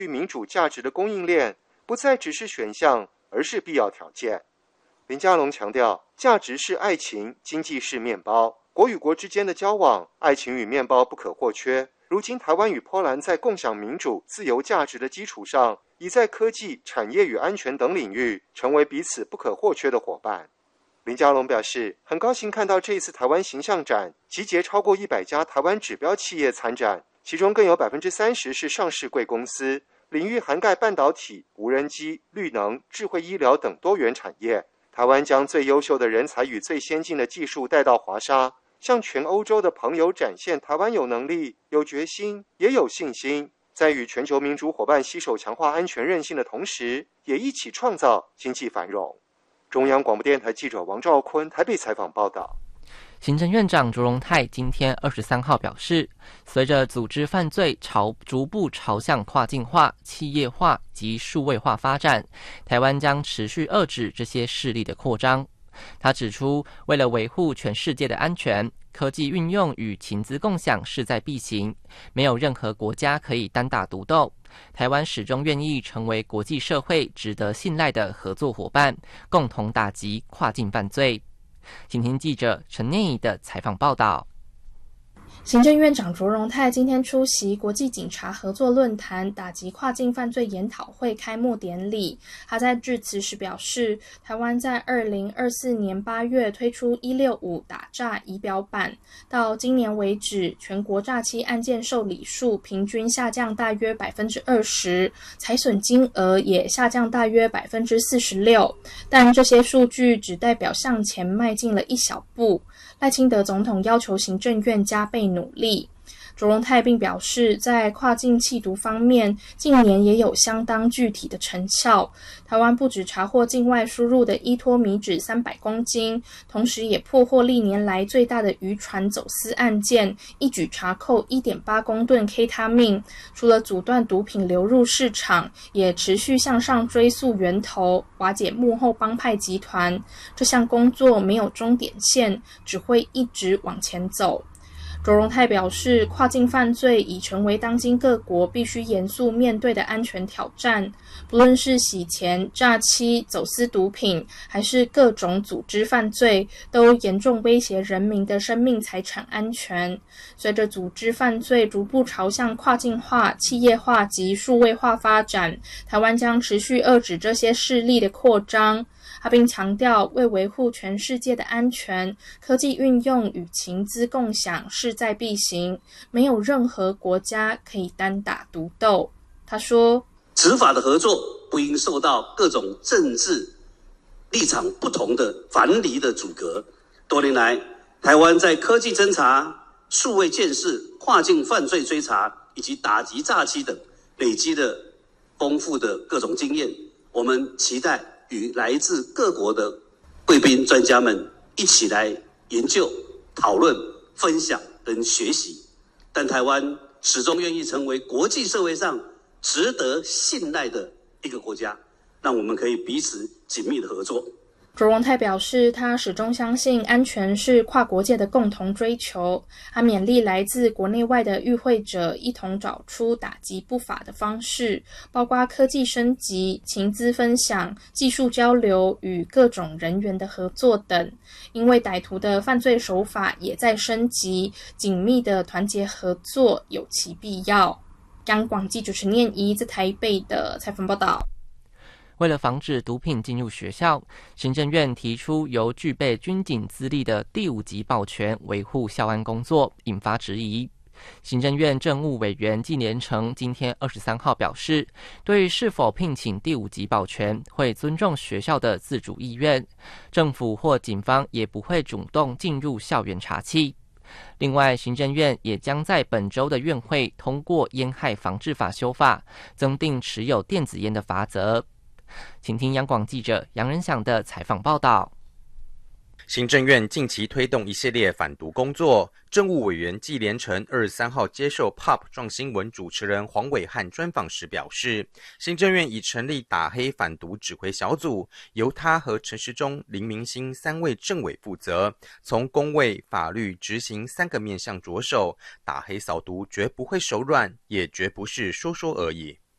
民主价值的供应链不再只是选项，而是必要条件。林佳龙强调，价值是爱情，经济是面包，国与国之间的交往，爱情与面包不可或缺。如今台湾与波兰在共享民主、自由价值的基础上，已在科技、产业与安全等领域成为彼此不可或缺的伙伴。林佳龙表示，很高兴看到这一次台湾形象展集结超过100家台湾指标企业参展，其中更有30%是上市贵公司，领域涵盖半导体、无人机、绿能、智慧医疗等多元产业。台湾将最优秀的人才与最先进的技术带到华沙，向全欧洲的朋友展现台湾有能力、有决心，也有信心，在与全球民主伙伴携手强化安全韧性的同时，也一起创造经济繁荣。中央广播电台记者王兆坤台北采访报道。 行政院长卓荣泰今天23号表示，随着组织犯罪逐步朝向跨境化、企业化及数位化发展，台湾将持续遏制这些势力的扩张。他指出，为了维护全世界的安全，科技运用与情资共享势在必行，没有任何国家可以单打独斗。台湾始终愿意成为国际社会值得信赖的合作伙伴，共同打击跨境犯罪。请听记者陈念怡的采访报道。 行政院长卓荣泰今天出席国际警察合作论坛打击跨境犯罪研讨会开幕典礼。他在致辞时表示，台湾在2024年8月推出165打诈仪表板，到今年为止，全国诈欺案件受理数平均下降大约20%，财损金额也下降大约46%。但这些数据只代表向前迈进了一小步。赖清德总统要求行政院加倍努力。卓荣泰并表示，在跨境缉毒方面，近年也有相当具体的成效。台湾不只查获境外输入的依托米脂300公斤，同时也破获历年来最大的渔船走私案件，一举查扣1.8公吨 K 他命。除了阻断毒品流入市场，也持续向上追溯源头，瓦解幕后帮派集团。这项工作没有终点线，只会一直往前走。卓荣泰表示，跨境犯罪已成为当今各国必须严肃面对的安全挑战，不论是洗钱、诈欺、走私毒品，还是各种组织犯罪，都严重威胁人民的生命财产安全。随着组织犯罪逐步朝向跨境化、企业化及数位化发展，台湾将持续遏制这些势力的扩张。他并强调，为维护全世界的安全，科技运用与情资共享势在必行，没有任何国家可以单打独斗。他说， 执法的合作不应受到各种政治立场不同的樊篱的阻隔。多年来，台湾在科技侦查、数位建设、跨境犯罪追查以及打击诈欺等累积的丰富的各种经验，我们期待与来自各国的贵宾专家们一起来研究、讨论、分享跟学习。但台湾始终愿意成为国际社会上值得信赖的一个国家，让我们可以彼此紧密的合作。 卓荣泰表示，他始终相信安全是跨国界的共同追求。他勉励来自国内外的与会者一同找出打击不法的方式，包括科技升级、情资分享、技术交流与各种人员的合作等。因为歹徒的犯罪手法也在升级，紧密的团结合作有其必要。央广记者陈念怡在台北的采访报道。 为了防止毒品进入学校，行政院提出由具备军警资历的第5级保全维护校安工作，引发质疑。行政院政务委员纪连成今天23号表示，对于是否聘请第5级保全，会尊重学校的自主意愿，政府或警方也不会主动进入校园查缉。另外，行政院也将在本周的院会通过烟害防治法修法，增订持有电子烟的罚则。请听央广记者杨仁祥的采访报道。 行政院近期推动一系列反毒工作，政务委员纪连成23号接受 POP 壮新闻主持人黄伟汉专访时表示，行政院已成立打黑反毒指挥小组，由他和陈时中、林明兴3位政委负责，从公卫、法律、执行3个面向着手，打黑扫毒绝不会手软，也绝不是说说而已。